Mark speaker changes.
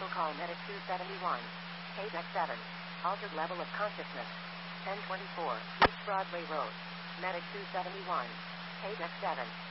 Speaker 1: Critical call Medic 271. Page X7. Altered level of consciousness. 1024. East Broadway Road. Medic 271. Page X7.